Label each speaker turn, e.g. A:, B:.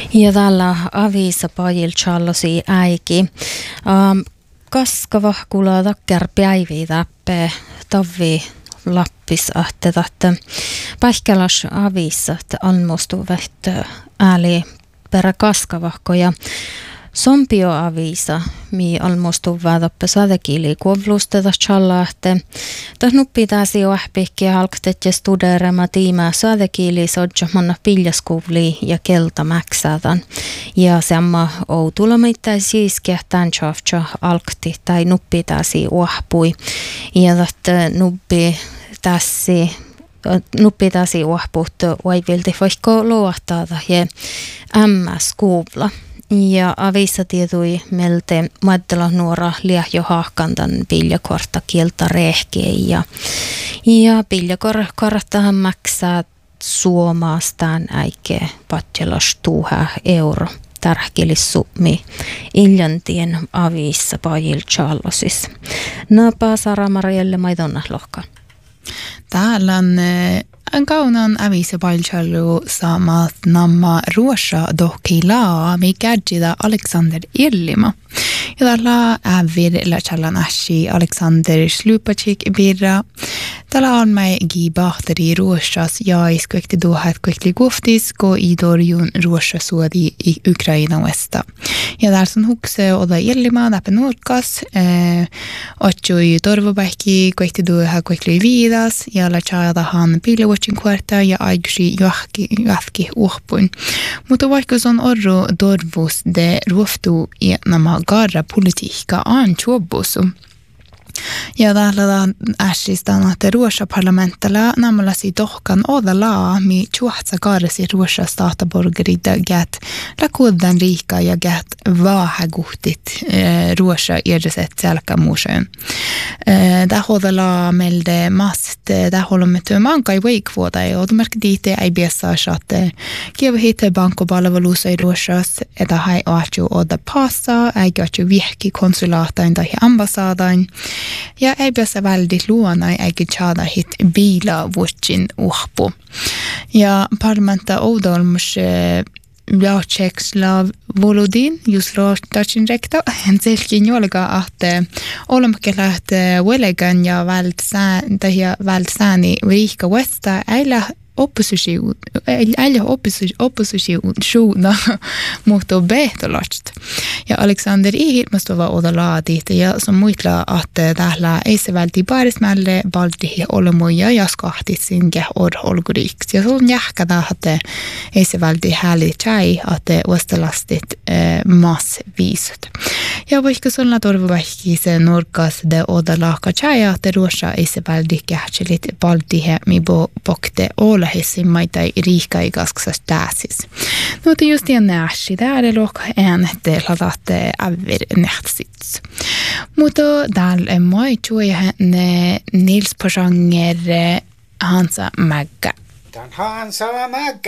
A: Ja tällä avissa pajil challosi äiki. Kaskavahkula takkar päivi täppe tavvi lappis ahte pähkälas avissa almostu vähtö ääli perä kaskavahkoja. Sompio avisa, mi almostu väätäppä sadekiili kuovlusteta challahte. Täh nuppitäsi ohpikki halktet ja studerema tiimää sadekiili sodja manna piljaskuvli ja kelta mäksätän. Ja semma outulomittai siiskiä tän tjavtja alkti tai nuppitäsi ohpui. Ja tästä nuppi täsi ohpuhtu oivilti vaikka luottaa ja MS kuuvla. Ja avissa tietui melte maddella nuora liahjo haahkantan piljakorta kieltä rehkeä ja piljakortahan maksaa suomaastaan äike patjelas €2 tärkelissuumi iljantien avissa pajil challosis. Napa Sara Marielle maidonna lohka.
B: Täällä on kaunan avisa palchallu saamat namma ruosa dohkilaa, mikä jida Alexander Irlima. Ja tällä ävir lächallan äsi Alexander Slupacik birra. Tällä on mai gibahteri ruosas ja iskuekti duhat kuekti guftis ko idorjun ruosa suodi i Ukraina vesta. Ja täällä on hukse oda Irlima näpä nurkas. Otsui torvopähki kuekti duhat kuekti viidas ja lächadahan pilvuotsin kuerta ja aikuisi jahki uhpuin. Mutta vaikka se on orru dorvus de ruoftu ja nämä garra politiikka on chuobusu. Ja täällä äsistään, että Ruossa parlamentilla nammalasi tohkan odalaa, mi chuohtsa kaaresi Ruossa staataborgerita gät lakuudan riikka ja gät vaahaguhtit Ruossa irdeset selkämuuseen. Tähodalaa melde mast, täholomme työmankai veikvuota ja odomerkki diite ei biessa saatte kievihite bankopalveluusa i Ruossas, että hai oatju oda passa, eikä oatju vihki konsulaatain tai ambassaadain. Ja ei pääse väldigt luona eikä tjada hit biila vuotsin uhpu. Ja parlamenta oudolmus Jacekslav Volodin, just rohtacin rekta, en selkin jolga, että olemmekelät velegan ja vältsääni riikka vesta äillä oppositiona muuttuu behtolast. Ja Alexander ihilmastova odalaadit ja som muitla että täällä ei se välti paarismälle balti olemuja ja skahtit sinkä olguriks. Ja se on jähkätä, että ei se välti häli tjai, että ostelastit massviisut. Ja vaikka sulla torvuvähki se nurkas de odalaaka tjai, että ruosa ei se välti kähtselit balti mi bokte olehessin maita riikka i kasksas täsis. No det just det näsi, där är loka en att avir nähtsits. Mutta täällä moi tjuja Nils Porsanger Hansa Magga.
C: Hansa Magga.